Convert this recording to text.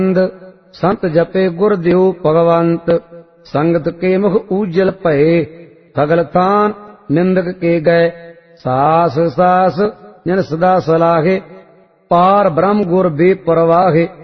संत जपे गुर देव भगवंत, संगत के मुख उज्जल भये। सगल तान निंदक के गए, सास सास जन सदा सलाहे। पार ब्रह्म गुर बे परवाहे।